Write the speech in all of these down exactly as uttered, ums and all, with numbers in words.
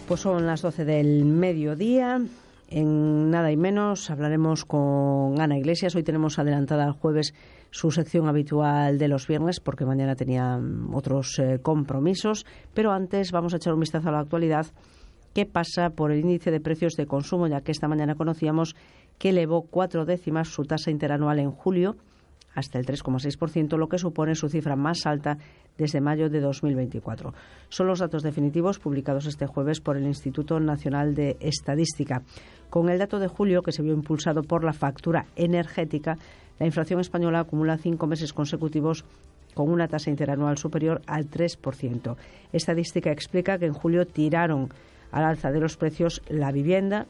Pues son las doce del mediodía. En nada y menos hablaremos con Ana Iglesias. Hoy tenemos adelantada al jueves su sección habitual de los viernes porque mañana tenía otros eh, compromisos. Pero antes vamos a echar un vistazo a la actualidad. ¿Qué pasa por el índice de precios de consumo? Ya que esta mañana conocíamos que elevó cuatro décimas su tasa interanual en julio hasta el tres coma seis por ciento, lo que supone su cifra más alta desde mayo de dos mil veinticuatro. Son los datos definitivos publicados este jueves por el Instituto Nacional de Estadística. Con el dato de julio, que se vio impulsado por la factura energética, la inflación española acumula cinco meses consecutivos con una tasa interanual superior al tres por ciento. Estadística explica que en julio tiraron al alza de los precios la vivienda,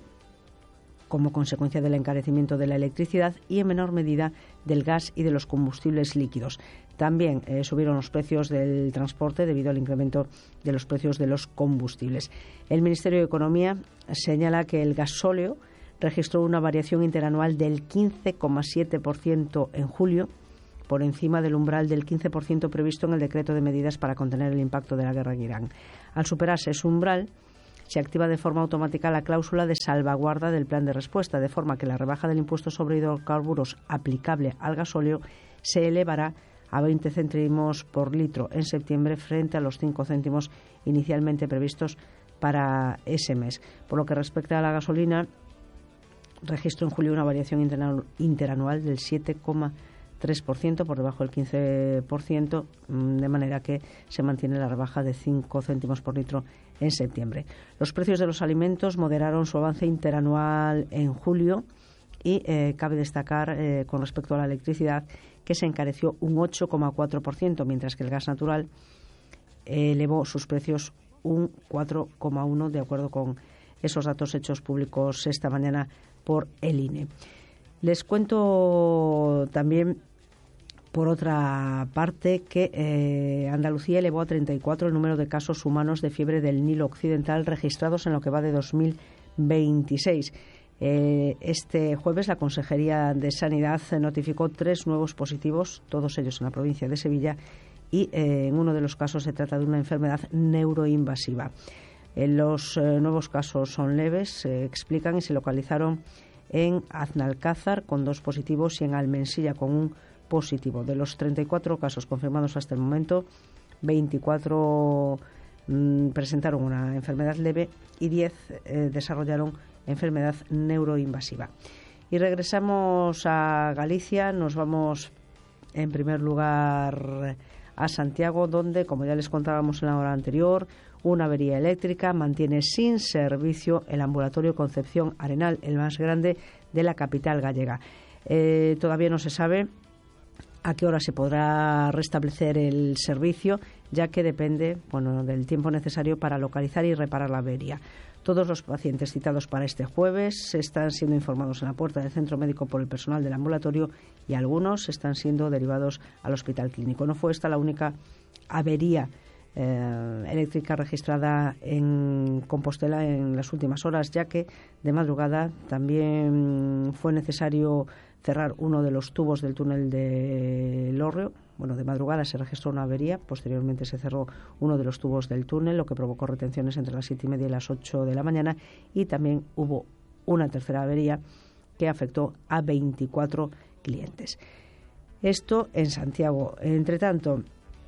como consecuencia del encarecimiento de la electricidad y, en menor medida, del gas y de los combustibles líquidos. También eh, subieron los precios del transporte debido al incremento de los precios de los combustibles. El Ministerio de Economía señala que el gasóleo registró una variación interanual del quince coma siete por ciento en julio, por encima del umbral del quince por ciento previsto en el decreto de medidas para contener el impacto de la guerra en Irán. Al superarse ese umbral, se activa de forma automática la cláusula de salvaguarda del plan de respuesta, de forma que la rebaja del impuesto sobre hidrocarburos aplicable al gasóleo se elevará a veinte céntimos por litro en septiembre frente a los cinco céntimos inicialmente previstos para ese mes. Por lo que respecta a la gasolina, registró en julio una variación interanual del siete coma tres por ciento, por debajo del quince por ciento, de manera que se mantiene la rebaja de cinco céntimos por litro en septiembre. Los precios de los alimentos moderaron su avance interanual en julio y eh, cabe destacar eh, con respecto a la electricidad que se encareció un ocho coma cuatro por ciento, mientras que el gas natural eh, elevó sus precios un cuatro coma uno por ciento, de acuerdo con esos datos hechos públicos esta mañana por el I N E. Les cuento también, por otra parte, que eh, Andalucía elevó a treinta y cuatro el número de casos humanos de fiebre del Nilo Occidental registrados en lo que va de dos mil veintiséis. Eh, este jueves la Consejería de Sanidad notificó tres nuevos positivos, todos ellos en la provincia de Sevilla, y eh, en uno de los casos se trata de una enfermedad neuroinvasiva. Eh, los eh, nuevos casos son leves, se explican, y se localizaron en Aznalcázar con dos positivos y en Almensilla con un positivo. De los treinta y cuatro casos confirmados hasta el momento, veinticuatro mmm, presentaron una enfermedad leve y diez eh, desarrollaron enfermedad neuroinvasiva. Y regresamos a Galicia. Nos vamos en primer lugar a Santiago, donde, como ya les contábamos en la hora anterior, una avería eléctrica mantiene sin servicio el ambulatorio Concepción Arenal, el más grande de la capital gallega. Eh, todavía no se sabe a qué hora se podrá restablecer el servicio, ya que depende, bueno, del tiempo necesario para localizar y reparar la avería. Todos los pacientes citados para este jueves están siendo informados en la puerta del centro médico por el personal del ambulatorio y algunos están siendo derivados al hospital clínico. No fue esta la única avería eh, eléctrica registrada en Compostela en las últimas horas, ya que de madrugada también fue necesario cerrar uno de los tubos del túnel de Lorrio. Bueno, de madrugada se registró una avería, posteriormente se cerró uno de los tubos del túnel, lo que provocó retenciones entre las siete y media y las ocho de la mañana, y también hubo una tercera avería que afectó a veinticuatro clientes. Esto en Santiago. Entre tanto,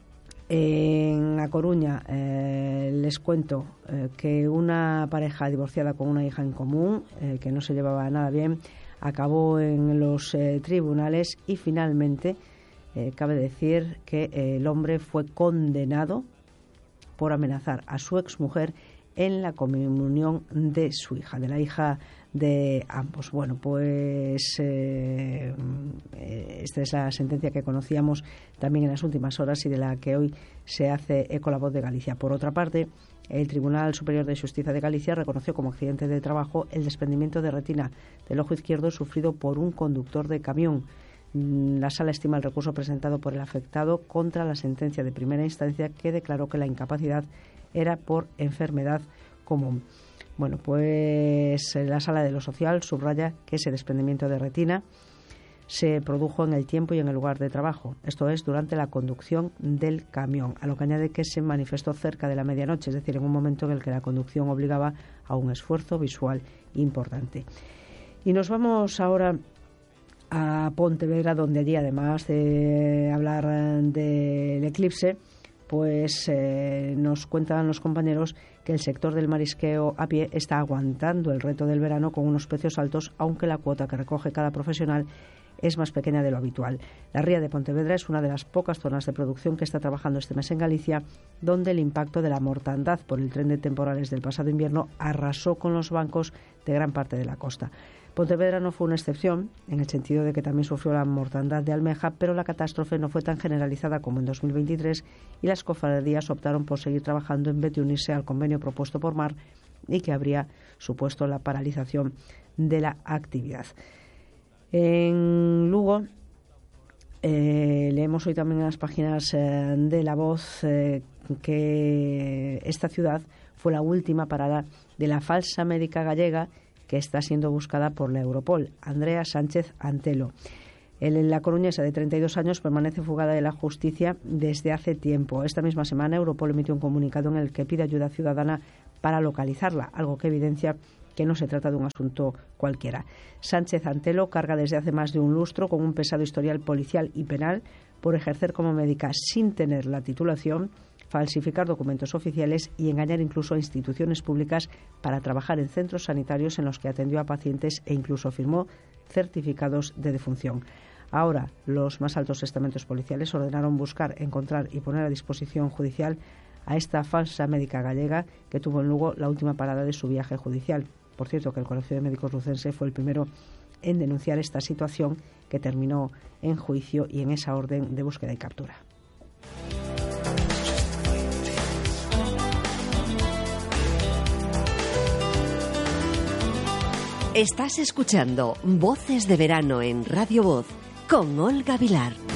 en A Coruña eh, les cuento eh, que una pareja divorciada con una hija en común, eh, que no se llevaba nada bien, acabó en los eh, tribunales y finalmente eh, cabe decir que eh, el hombre fue condenado por amenazar a su exmujer en la comunión de su hija, de la hija de ambos. Bueno, pues eh, esta es la sentencia que conocíamos también en las últimas horas y de la que hoy se hace eco la Voz de Galicia. Por otra parte, el Tribunal Superior de Justicia de Galicia reconoció como accidente de trabajo el desprendimiento de retina del ojo izquierdo sufrido por un conductor de camión. La Sala estima el recurso presentado por el afectado contra la sentencia de primera instancia, que declaró que la incapacidad era por enfermedad común. Bueno, pues la Sala de lo Social subraya que ese desprendimiento de retina se produjo en el tiempo y en el lugar de trabajo, esto es, durante la conducción del camión, a lo que añade que se manifestó cerca de la medianoche, es decir, en un momento en el que la conducción obligaba a un esfuerzo visual importante. Y nos vamos ahora a Pontevedra, donde allí, además de hablar del eclipse, pues eh, nos cuentan los compañeros que el sector del marisqueo a pie está aguantando el reto del verano con unos precios altos, aunque la cuota que recoge cada profesional es más pequeña de lo habitual. La ría de Pontevedra es una de las pocas zonas de producción que está trabajando este mes en Galicia, donde el impacto de la mortandad por el tren de temporales del pasado invierno arrasó con los bancos de gran parte de la costa. Pontevedra no fue una excepción, en el sentido de que también sufrió la mortandad de almeja, pero la catástrofe no fue tan generalizada como en dos mil veintitrés y las cofradías optaron por seguir trabajando en vez de unirse al convenio propuesto por Mar y que habría supuesto la paralización de la actividad. En Lugo, eh, leemos hoy también en las páginas eh, de La Voz eh, que esta ciudad fue la última parada de la falsa médica gallega que está siendo buscada por la Europol, Andrea Sánchez Antelo. El, la coruñesa de treinta y dos años permanece fugada de la justicia desde hace tiempo. Esta misma semana Europol emitió un comunicado en el que pide ayuda ciudadana para localizarla, algo que evidencia que no se trata de un asunto cualquiera. Sánchez Antelo carga desde hace más de un lustro con un pesado historial policial y penal por ejercer como médica sin tener la titulación, falsificar documentos oficiales y engañar incluso a instituciones públicas para trabajar en centros sanitarios en los que atendió a pacientes e incluso firmó certificados de defunción. Ahora, los más altos estamentos policiales ordenaron buscar, encontrar y poner a disposición judicial a esta falsa médica gallega que tuvo en Lugo la última parada de su viaje judicial. Por cierto, que el Colegio de Médicos Lucense fue el primero en denunciar esta situación, que terminó en juicio y en esa orden de búsqueda y captura. Estás escuchando Voces de Verano en Radio Voz con Olga Vilar.